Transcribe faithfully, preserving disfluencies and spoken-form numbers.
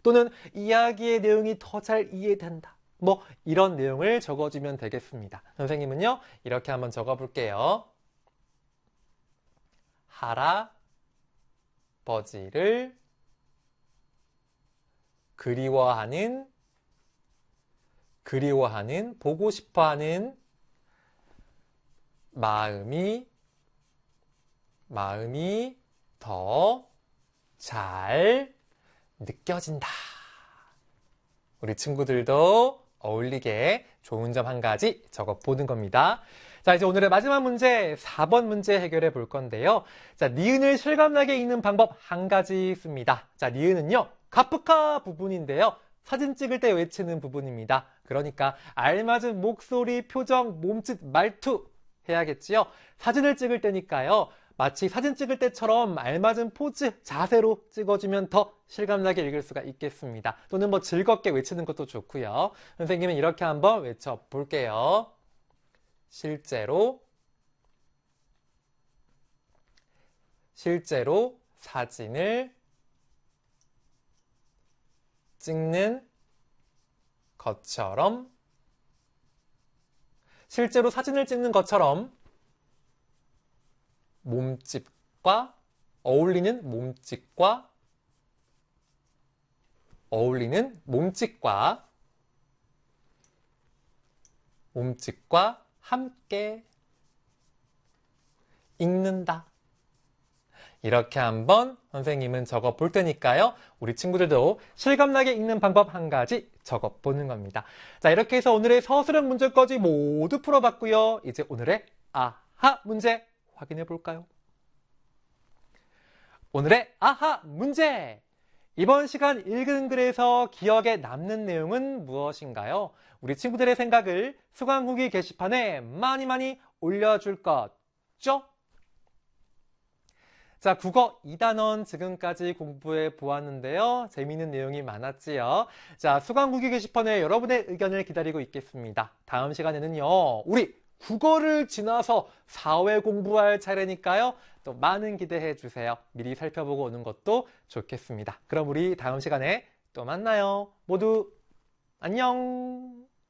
또는 이야기의 내용이 더 잘 이해된다. 뭐 이런 내용을 적어주면 되겠습니다. 선생님은요, 이렇게 한번 적어볼게요. 할아버지를 그리워하는, 그리워하는, 보고 싶어하는 마음이, 마음이 더 잘 느껴진다. 우리 친구들도 어울리게 좋은 점 한 가지 적어보는 겁니다. 자, 이제 오늘의 마지막 문제, 사 번 문제 해결해 볼 건데요. 자, 니은을 실감나게 읽는 방법 한 가지 있습니다. 자, 니은은요, 카프카 부분인데요. 사진 찍을 때 외치는 부분입니다. 그러니까 알맞은 목소리, 표정, 몸짓, 말투 해야겠지요. 사진을 찍을 때니까요. 마치 사진 찍을 때처럼 알맞은 포즈, 자세로 찍어주면 더 실감나게 읽을 수가 있겠습니다. 또는 뭐 즐겁게 외치는 것도 좋고요. 선생님은 이렇게 한번 외쳐볼게요. 실제로, 실제로 사진을 찍는 것처럼, 실제로 사진을 찍는 것처럼 몸짓과 어울리는 몸짓과 어울리는 몸짓과 몸짓과 함께 읽는다. 이렇게 한번 선생님은 적어 볼 테니까요. 우리 친구들도 실감나게 읽는 방법 한 가지 적어 보는 겁니다. 자, 이렇게 해서 오늘의 서술형 문제까지 모두 풀어봤고요. 이제 오늘의 아하 문제 확인해 볼까요? 오늘의 아하 문제! 이번 시간 읽은 글에서 기억에 남는 내용은 무엇인가요? 우리 친구들의 생각을 수강 후기 게시판에 많이 많이 올려줄 거죠? 자, 국어 이 단원 지금까지 공부해 보았는데요. 재미있는 내용이 많았지요. 자, 수강 후기 게시판에 여러분의 의견을 기다리고 있겠습니다. 다음 시간에는요, 우리 국어를 지나서 사회 공부할 차례니까요. 또 많은 기대해 주세요. 미리 살펴보고 오는 것도 좋겠습니다. 그럼 우리 다음 시간에 또 만나요. 모두 안녕!